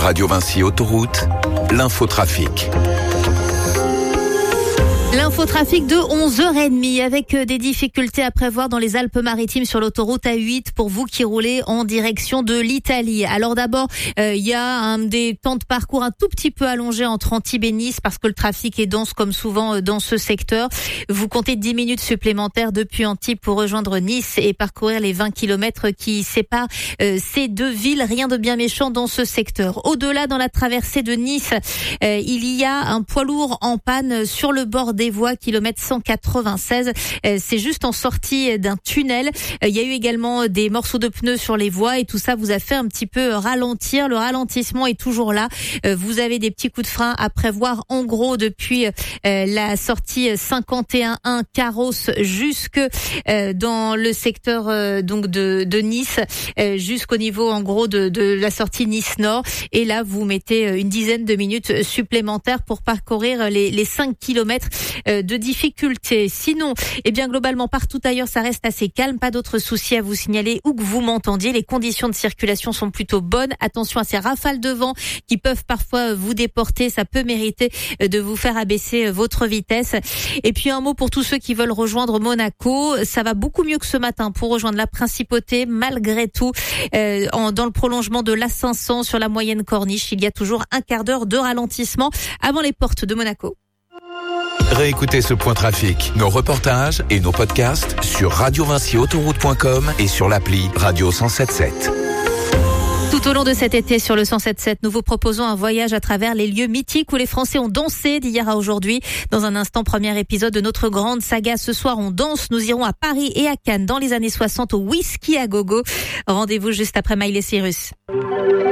Radio Vinci Autoroute, l'infotrafic. L'infotrafic de 11h30 avec des difficultés à prévoir dans les Alpes-Maritimes sur l'autoroute A8 pour vous qui roulez en direction de l'Italie. Alors d'abord, il y a des temps de parcours un tout petit peu allongés entre Antibes et Nice parce que le trafic est dense comme souvent dans ce secteur. Vous comptez 10 minutes supplémentaires depuis Antibes pour rejoindre Nice et parcourir les 20 km qui séparent ces deux villes. Rien de bien méchant dans ce secteur. Au-delà, dans la traversée de Nice, il y a un poids lourd en panne sur le bord des voies, kilomètre 196. C'est juste en sortie d'un tunnel. Il y a eu également des morceaux de pneus sur les voies et tout ça vous a fait un petit peu ralentir. Le ralentissement est toujours là. Vous avez des petits coups de frein à prévoir en gros depuis la sortie 51-1 Carros jusque dans le secteur donc de Nice jusqu'au niveau en gros de la sortie Nice Nord. Et là, vous mettez une dizaine de minutes supplémentaires pour parcourir les 5 kilomètres de difficultés. Sinon, globalement, partout ailleurs, ça reste assez calme. Pas d'autres soucis à vous signaler où que vous m'entendiez. Les conditions de circulation sont plutôt bonnes. Attention à ces rafales de vent qui peuvent parfois vous déporter. Ça peut mériter de vous faire abaisser votre vitesse. Et puis, un mot pour tous ceux qui veulent rejoindre Monaco. Ça va beaucoup mieux que ce matin pour rejoindre la Principauté. Malgré tout, dans le prolongement de l'A500 sur la moyenne corniche, il y a toujours un quart d'heure de ralentissement avant les portes de Monaco. Réécoutez ce point trafic, nos reportages et nos podcasts sur radiovinciautoroute.com et sur l'appli Radio 107.7. Tout au long de cet été sur le 107.7, nous vous proposons un voyage à travers les lieux mythiques où les Français ont dansé d'hier à aujourd'hui. Dans un instant, premier épisode de notre grande saga. Ce soir, on danse. Nous irons à Paris et à Cannes dans les années 60 au Whisky à Gogo. Rendez-vous juste après Miley Cyrus.